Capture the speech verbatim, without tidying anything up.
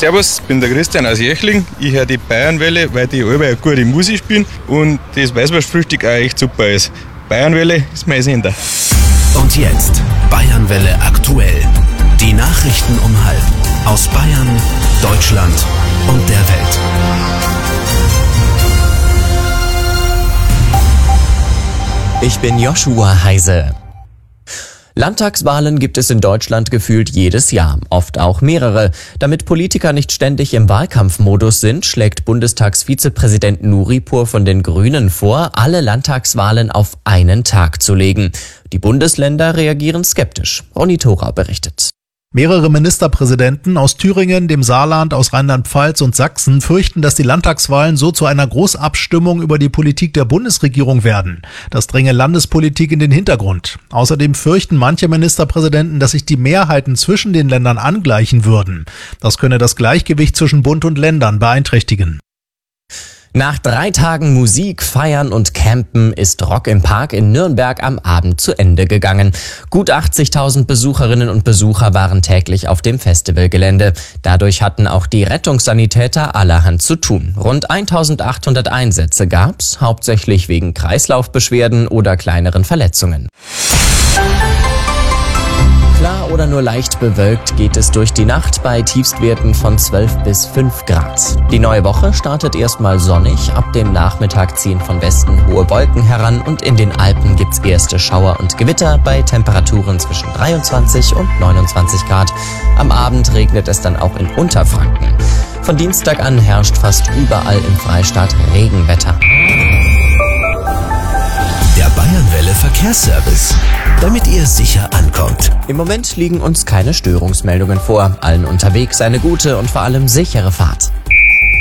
Servus, ich bin der Christian aus Jechling. Ich höre die Bayernwelle, weil die alle eine gute Musik spielen und das Weißwurstfrühstück auch echt super ist. Bayernwelle ist mein Sender. Und jetzt Bayernwelle aktuell. Die Nachrichten um halb aus Bayern, Deutschland und der Welt. Ich bin Joshua Heise. Landtagswahlen gibt es in Deutschland gefühlt jedes Jahr, oft auch mehrere. Damit Politiker nicht ständig im Wahlkampfmodus sind, schlägt Bundestagsvizepräsident Nuripur von den Grünen vor, alle Landtagswahlen auf einen Tag zu legen. Die Bundesländer reagieren skeptisch. Ronny Thora berichtet. Mehrere Ministerpräsidenten aus Thüringen, dem Saarland, aus Rheinland-Pfalz und Sachsen fürchten, dass die Landtagswahlen so zu einer Großabstimmung über die Politik der Bundesregierung werden. Das dränge Landespolitik in den Hintergrund. Außerdem fürchten manche Ministerpräsidenten, dass sich die Mehrheiten zwischen den Ländern angleichen würden. Das könne das Gleichgewicht zwischen Bund und Ländern beeinträchtigen. Nach drei Tagen Musik, Feiern und Campen ist Rock im Park in Nürnberg am Abend zu Ende gegangen. Gut achtzigtausend Besucherinnen und Besucher waren täglich auf dem Festivalgelände. Dadurch hatten auch die Rettungssanitäter allerhand zu tun. Rund eintausendachthundert Einsätze gab's, hauptsächlich wegen Kreislaufbeschwerden oder kleineren Verletzungen. Klar oder nur leicht bewölkt geht es durch die Nacht bei Tiefstwerten von zwölf bis fünf Grad. Die neue Woche startet erstmal sonnig, ab dem Nachmittag ziehen von Westen hohe Wolken heran und in den Alpen gibt's erste Schauer und Gewitter bei Temperaturen zwischen dreiundzwanzig und neunundzwanzig Grad. Am Abend regnet es dann auch in Unterfranken. Von Dienstag an herrscht fast überall im Freistaat Regenwetter. Der Bayernwelle Verkehrsservice, damit ihr sicher ankommt. Im Moment liegen uns keine Störungsmeldungen vor. Allen unterwegs eine gute und vor allem sichere Fahrt.